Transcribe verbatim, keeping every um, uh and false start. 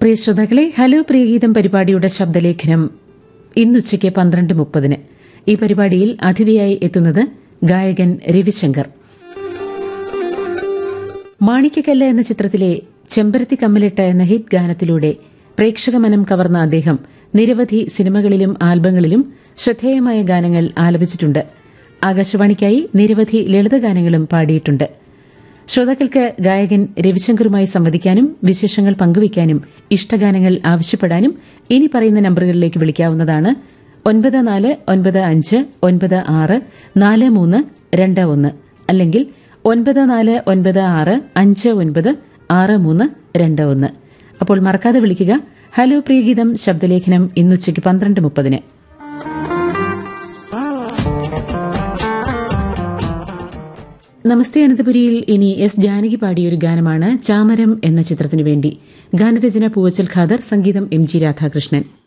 പ്രിയ ശ്രോതാക്കളെ, ഹലോ പ്രിയഗീതം പരിപാടിയുടെ ശബ്ദലേഖനം ഇന്നുച്ചയ്ക്ക് പന്ത്രണ്ട് മുപ്പതിന്. ഈ പരിപാടിയിൽ അതിഥിയായി എത്തുന്നത് ഗായകൻ രവിശങ്കർ. മാണിക്കക്കല്ല് എന്ന ചിത്രത്തിലെ ചെമ്പരത്തി കമ്മലിട്ട എന്ന ഹിറ്റ് ഗാനത്തിലൂടെ പ്രേക്ഷക മനം കവർന്ന അദ്ദേഹം നിരവധി സിനിമകളിലും ആൽബങ്ങളിലും ശ്രദ്ധേയമായ ഗാനങ്ങൾ ആലപിച്ചിട്ടുണ്ട്. ആകാശവാണിക്കായി നിരവധി ലളിതഗാനങ്ങളും പാടിയിട്ടുണ്ട്. ശ്രോതാക്കൾക്ക് ഗായകൻ രവിശങ്കറുമായി സംവദിക്കാനും വിശേഷങ്ങൾ പങ്കുവയ്ക്കാനും ഇഷ്ടഗാനങ്ങൾ ആവശ്യപ്പെടാനും ഇനി പറയുന്ന നമ്പറുകളിലേക്ക് വിളിക്കാവുന്നതാണ്. ഒൻപത് നാല് ഒൻപത് അഞ്ച് ഒൻപത് ആറ് നാല് മൂന്ന് രണ്ട് ഒന്ന് അല്ലെങ്കിൽ ഒൻപത് നാല് ഒൻപത് ആറ് അഞ്ച് ഒൻപത് ആറ് മൂന്ന് രണ്ട് ഒന്ന്. അപ്പോൾ മറക്കാതെ വിളിക്കുക. ഹലോ പ്രിയഗീതം ശബ്ദലേഖനം ഇന്നുച്ചയ്ക്ക് പന്ത്രണ്ട് മുപ്പതിന്. നമസ്തേ അനന്തപുരിയിൽ ഇനി എസ് ജാനകി പാടിയൊരു ഗാനമാണ് ചാമരം എന്ന ചിത്രത്തിനു വേണ്ടി. ഗാനരചന പൂവച്ചൽ ഖാദർ, സംഗീതം എം ജി രാധാകൃഷ്ണൻ.